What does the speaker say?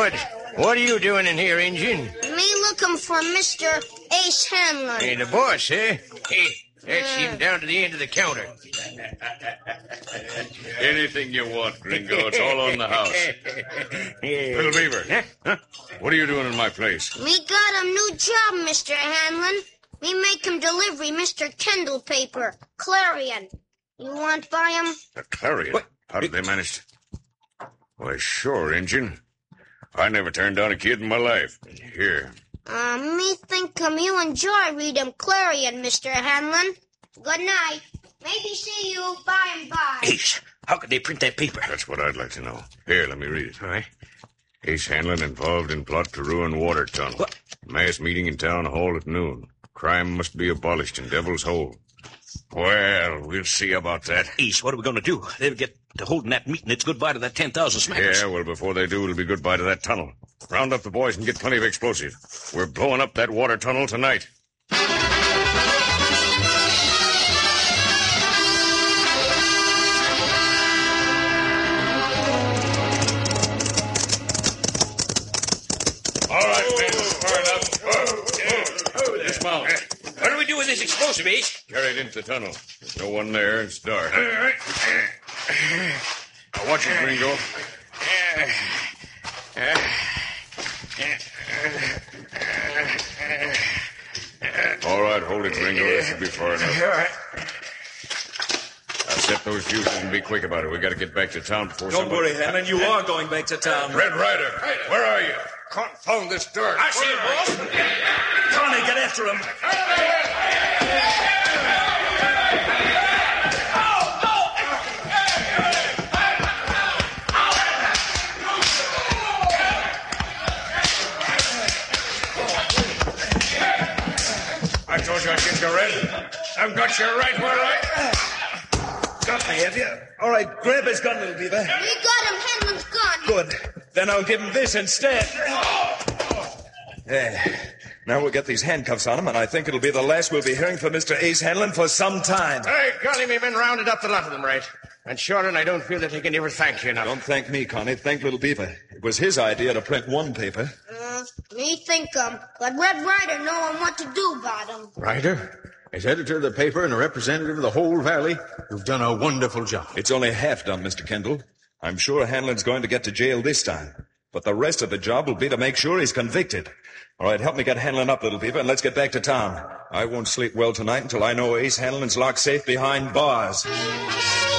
What are you doing in here, Injun? Me looking for Mr. Ace Hanlon. Hey, the boss, eh? Hey, that's him down to the end of the counter. Anything you want, Gringo. It's all on the house. Little Beaver, Huh? what are you doing in my place? Me got a new job, Mr. Hanlon. Me make him delivery Mr. Kendall paper, Clarion. You want buy him? A Clarion? What? How did they manage to... Why, sure, Injun. I never turned down a kid in my life. Here. Me think you enjoy read him Clarion, Mr. Hanlon. Good night. Maybe see you by and by. Ace, how could they print that paper? That's what I'd like to know. Here, let me read it. All right. Ace Hanlon involved in plot to ruin water tunnel. What? Mass meeting in town hall at noon. Crime must be abolished in Devil's Hole. Well, we'll see about that. Ace, what are we going to do? They'll get to holding that meeting. It's goodbye to that 10,000 smackers. Yeah, well, before they do, it'll be goodbye to that tunnel. Round up the boys and get plenty of explosive. We're blowing up that water tunnel tonight. All right, men, fire it up. Dismount. What do we do with this explosive, Ace? Carry it into the tunnel. There's no one there. It's dark. Now, watch it, Gringo. All right, hold it, Gringo. This should be far enough. All right. Now, set those fuses and be quick about it. We got to get back to town before Don't worry, Hanlon. You are going back to town. Red Ryder, where are you? Confound this dark. I see it, boss. Connie, get after him. I told you I'd get you, Red. I've got you right where I... Got me, have you? All right, grab his gun, little beaver. We got him, Hanlon's gun. Good. Then I'll give him this instead. There. Now we'll get these handcuffs on him, and I think it'll be the last we'll be hearing from Mr. Ace Hanlon for some time. Hey, golly, me men rounded up the lot of them, right? And sure, and I don't feel that they can ever thank you enough. Don't thank me, Connie. Thank little beaver. It was his idea to print one paper. Me think but Red Ryder knowing what to do about him. Ryder, as editor of the paper and a representative of the whole valley, you've done a wonderful job. It's only half done, Mr. Kendall. I'm sure Hanlon's going to get to jail this time. But the rest of the job will be to make sure he's convicted. All right, help me get Hanlon up, little beaver, and let's get back to town. I won't sleep well tonight until I know Ace Hanlon's locked safe behind bars.